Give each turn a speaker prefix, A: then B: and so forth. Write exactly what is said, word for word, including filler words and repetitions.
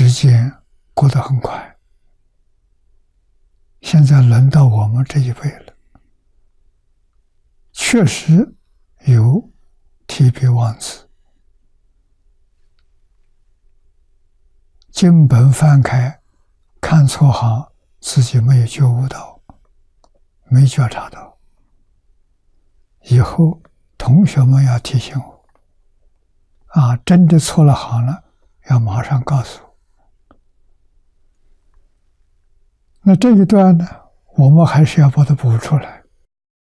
A: 时间过得很快，现在轮到我们这一辈了，确实有提笔忘字，经本翻开，看错行，自己没有觉悟到，没觉察到。以后同学们要提醒我，啊，真的错了行了，要马上告诉我。那这一段呢，我们还是要把它补出来。